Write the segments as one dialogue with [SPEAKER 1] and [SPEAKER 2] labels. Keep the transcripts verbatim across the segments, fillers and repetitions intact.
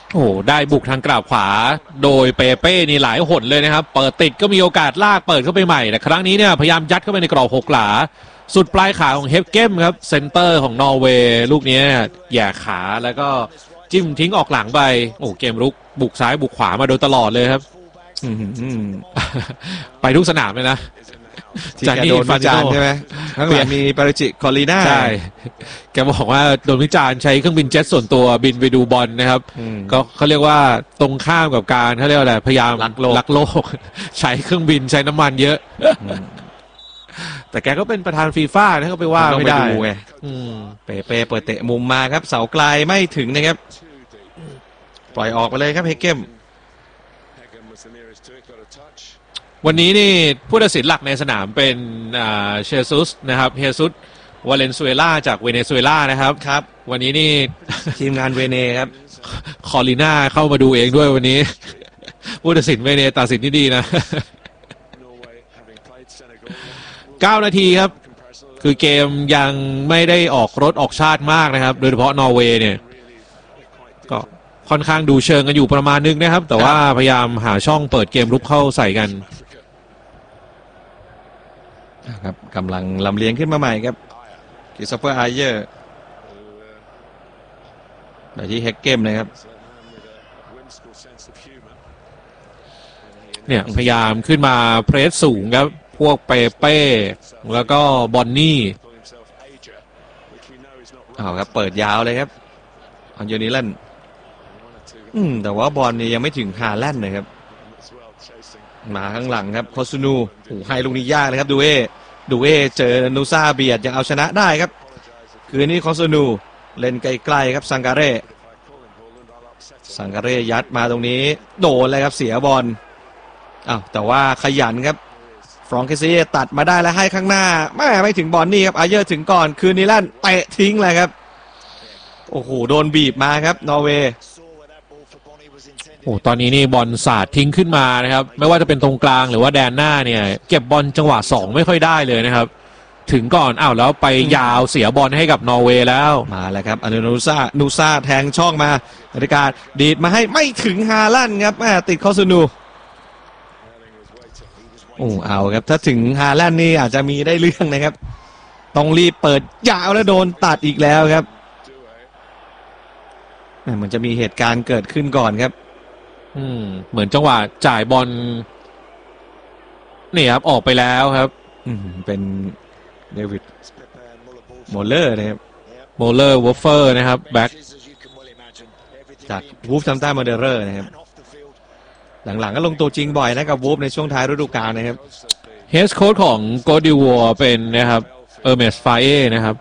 [SPEAKER 1] โอ้ได้บุกทางกราบขวาโดยเปเป้นี่หลายหนเลยนะครับเปิดติดก็มีโอกาสลากเปิดเข้าไปใหม่แต่ครั้งนี้เนี่ยพยายามยัดเข้าไปในกรอบหกหลาสุดปลายขาของเฮฟเกมครับเซนเตอร์ของนอร์เวย์ลูกนี้แย่ขาแล้วก็จิ้มทิ้งออกหลังไปโอ้เกมรุกบุกซ้ายบุกขวามาโดยตลอดเลยครับไปทุกสนามเลยนะ
[SPEAKER 2] จากโดนวิจารณ์ใช่ไหมข้างหลังมีปาริจิคอลีน่า
[SPEAKER 1] ใช่แกบอกว่าโดนวิจารณ์ใช้เครื่องบินเจ็ตส่วนตัวบินไปดูบอลนะครับก็เขาเรียกว่าตรงข้ามกับการเขาเรียกว่าอะไรพยายามรักโลกใช้เครื่องบินใช้น้ำมันเยอะแต่แกก็เป็นประธานฟีฟ่านะก็ไปว่าไม่ได้
[SPEAKER 2] เปเป้เปิดเตะมุมมาครับเสาไกลไม่ถึงนะครับปล่อยออกไปเลยครับเฮเกม
[SPEAKER 1] วันนี้นี่ผู้ตัดสินหลักในสนามเป็นเชซุสนะครับเฮซุสวาเลนซุเอลาจากเวเนซุเอลานะครับครับวันนี้นี่
[SPEAKER 2] ทีมงานเวเนครับ
[SPEAKER 1] คอลิน่าเข้ามาดูเองด้วยวันนี้ผู้ตัดสินเวเนตัดสินที่ดีนะเก้านาทีครับคือเกมยังไม่ได้ออกรถออกชาติมากนะครับโดยเฉพาะนอร์เวย์เนี่ยก็ค่อนข้างดูเชิงกันอยู่ประมาณนึงนะครับแต่ว่าพยายามหาช่องเปิดเกมรุกเข้าใส่กัน
[SPEAKER 2] ครับกำลังลำเลียงขึ้นมาใหม่ครับคริสโตเฟอร์ไอเยอร์ไปที่เฮกเกมนะครับ
[SPEAKER 1] เนี่ยพยายามขึ้นมาเพรสสูงครับพวกเปเป้แล้วก็บอนนี่
[SPEAKER 2] เอาครับเปิดยาวเลยครับอันโยนิลันอืมแต่ว่าบอลนี่ยังไม่ถึงฮาแลนด์นะครับมาข้างหลังครับโคซูนูโอ้ให้ลูกนี้ยากเลยครับดูเอดูเอเจอนูซาเบียดยังเอาชนะได้ครับคืนนี้โคซูนูเล่นไกลๆครับซังการเร่ซังการเร่ยัดมาตรงนี้โดนเลยครับเสียบอลอ้าวแต่ว่าขยันครับฟรองเคซี่ตัดมาได้แล้วให้ข้างหน้าไม่ไม่ถึงบอลนี่ครับอาเยอร์ถึงก่อนคืนนี้ลั่นเตะทิ้งเลยครับโอ้โหโดนบีบมาครับนอร์เวย์
[SPEAKER 1] โอ้ตอนนี้นี่บอลสาดทิ้งขึ้นมานะครับไม่ว่าจะเป็นตรงกลางหรือว่าแดนหน้าเนี่ยเก็บบอลจังหวะสองไม่ค่อยได้เลยนะครับถึงก่อนอ้าวแล้วไปยาวเสียบอลให้กับนอร์เวย์แล้ว
[SPEAKER 2] มาแล้วครับอนุนูซานูซาแทงช่องมาบริการดีดมาให้ไม่ถึงฮาลันครับแม่ติดคอซูนูโอ้เอาครับถ้าถึงฮาแลนด์นี่อาจจะมีได้เรื่องนะครับต้องรีบเปิดยาวแล้วโดนตัดอีกแล้วครับมันจะมีเหตุการณ์เกิดขึ้นก่อนครับ
[SPEAKER 1] อืมเหมือนจังหวะจ่ายบอลนี่ครับออกไปแล้วครับ
[SPEAKER 2] อืมเป็นเดวิดโมเลอร์นะครับ
[SPEAKER 1] โมเลอร์วอฟเฟอร์นะครับแบ็ค
[SPEAKER 2] จากวูฟซัมตันมอเดอร์นะครับหลังๆก็ลงตัวจริงบ่อยนะกับวูฟในช่วงท้ายฤดูกาลนะครับ
[SPEAKER 1] เฮดโค้ชของโกดิวัวเป็นนะครับเออร์เมสฟาเอนะครับ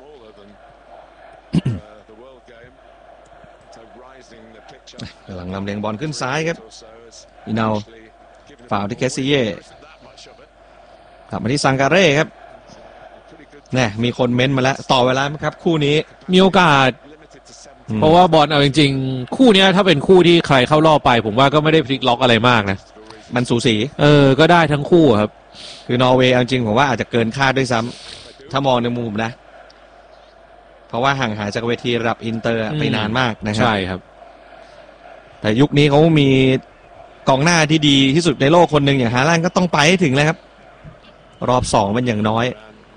[SPEAKER 2] หลังลำเลียงบอลขึ้นซ้ายครับอีนาฝ่าวที่แคสซิเย่กลับมาที่ซังการเร่ครับเนี่ยมีคนเม้นมาแล้วต่อเวลาไหมครับคู่นี้
[SPEAKER 1] มีโอกาสเพราะว่าบอลเอาจริงๆคู่นี้ถ้าเป็นคู่ที่ใครเข้ารอบไปผมว่าก็ไม่ได้พลิกล็อกอะไรมากนะ
[SPEAKER 2] มันสูสี
[SPEAKER 1] เออก็ได้ทั้งคู่ครับ
[SPEAKER 2] คือนอร์เวย์เอาจริงผมว่าอาจจะเกินคาดด้วยซ้ำถ้ามองในมุมนะเพราะว่าห่างหายจากเวทีระดับอินเตอร์ไปนานมากนะครับ
[SPEAKER 1] ใช่ครับ
[SPEAKER 2] แต่ยุคนี้เขามีกองหน้าที่ดีที่สุดในโลกคนหนึ่งอย่างฮาลันด์ก็ต้องไปให้ถึงเลยครับรอบสองเป็นอย่างน้อย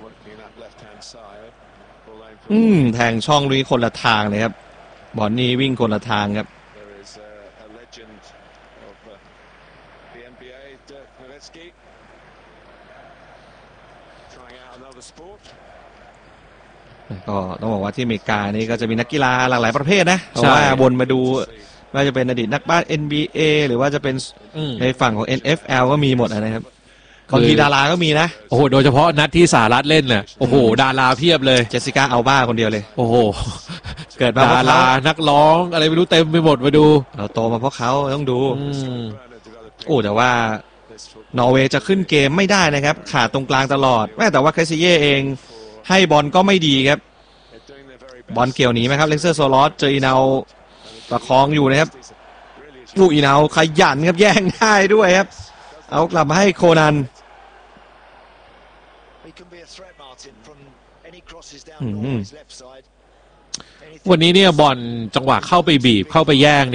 [SPEAKER 2] อืมแทงช่องลุยคนละทางเลยครับบอลนี่วิ่งคนละทางครับก็ต้องบอกว่าที่อเมริกานี่ก็จะมีนักกีฬาหลากหลายประเภทนะเพราะว่าวนมาดูว่าจะเป็นอดีตนักบาส เอ็น บี เอ หรือว่าจะเป็นในฝั่งของ เอ็น เอฟ แอล ก็มีหมดนะครับบางทีดาราก็มีนะ
[SPEAKER 1] โอ้โหโดยเฉพาะนัดที่สหรัฐเล่นน่ะโอ้โหดาราเพียบเลย
[SPEAKER 2] เจสสิก้าอัลบาคนเดียวเลย
[SPEAKER 1] โอ้โหเกิดมาดารานักร้องอะไรไม่รู้เต็มไปหมดมาดู
[SPEAKER 2] เราโตมาเพราะเขาต้องดูโอ้แต่ว่านอร์เวย์จะขึ้นเกมไม่ได้นะครับขาดตรงกลางตลอดแม้แต่ว่าแคสซิเย่เองให้บอลก็ไม่ดีครับบอลเกี่ยวหนีไหมครับเลนเซอร์โซลอสเจออีนาประคองอยู่นะครับลูกอีนาขยันครับแย่งได้ด้วยครับเอากลับมาให้โคนัน
[SPEAKER 1] วันนี้เนี่ยบอลจังหวะเข้าไปบีบเข้าไปแย่ง